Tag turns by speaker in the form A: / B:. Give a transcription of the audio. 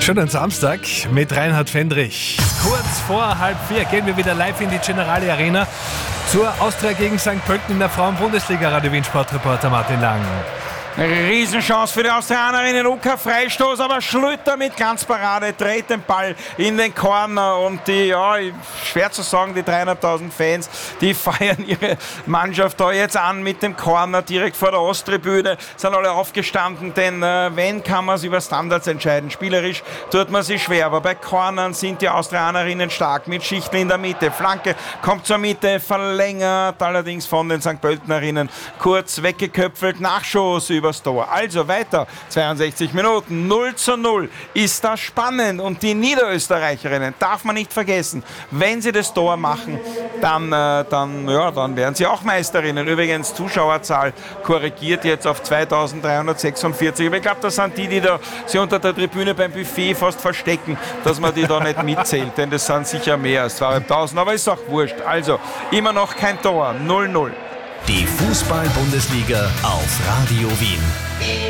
A: Schönen Samstag mit Reinhard Fendrich. Kurz vor 3:30 gehen wir wieder live in die Generali Arena zur Austria gegen St. Pölten in der Frauen-Bundesliga. Radio Wien Sportreporter Martin Lang.
B: Riesenchance für die Austrianerinnen. UK Freistoß, aber Schlüter mit Glanzparade dreht den Ball in den Corner und die, schwer zu sagen, die 3.500 Fans, die feiern ihre Mannschaft da jetzt an mit dem Corner direkt vor der Osttribüne. Sind alle aufgestanden, denn wenn, kann man es über Standards entscheiden. Spielerisch tut man sich schwer, aber bei Cornern sind die Austrianerinnen stark mit Schichtl in der Mitte. Flanke kommt zur Mitte, verlängert allerdings von den St. Pöltenerinnen. Kurz weggeköpfelt, Nachschuss übers Tor. Also weiter, 62 Minuten, 0:0. Ist das spannend und die Niederösterreicherinnen darf man nicht vergessen. Wenn sie das Tor machen, dann werden sie auch Meisterinnen. Übrigens, Zuschauerzahl korrigiert jetzt auf 2346. Aber ich glaube, das sind die da sie unter der Tribüne beim Buffet fast verstecken, dass man die da nicht mitzählt, denn das sind sicher mehr als 2.500, aber ist auch wurscht. Also, immer noch kein Tor, 0:0.
C: Die Fußball-Bundesliga auf Radio Wien.